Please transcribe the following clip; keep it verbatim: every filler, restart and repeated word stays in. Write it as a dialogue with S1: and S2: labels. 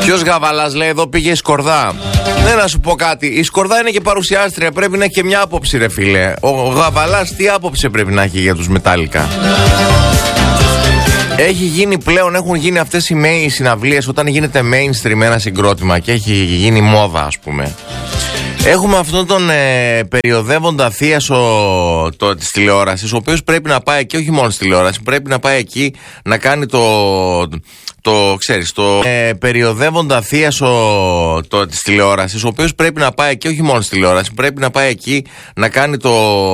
S1: Ποιος Γαβαλάς λέει εδώ πήγε η Σκορδά. Ναι, να σου πω κάτι. Η Σκορδά είναι και παρουσιάστρια. Πρέπει να έχει και μια άποψη, ρε φίλε. Ο Γαβαλάς τι άποψη πρέπει να έχει για τους Μετάλλικα. Έχει γίνει πλέον, έχουν γίνει αυτές οι, οι συναυλίες όταν γίνεται mainstream ένα συγκρότημα και έχει γίνει μόδα, ας πούμε. Έχουμε αυτόν τον ε, περιοδεύοντα θίασο το, της τηλεόρασης, ο οποίος πρέπει να πάει και όχι μόνο στη τηλεόραση, πρέπει να πάει εκεί να κάνει το, το ξέρεις, το ε, περιοδεύοντα θίασο το, της τηλεόρασης, ο οποίος πρέπει να πάει και όχι μόνο στη τηλεόραση, πρέπει να πάει εκεί να κάνει το...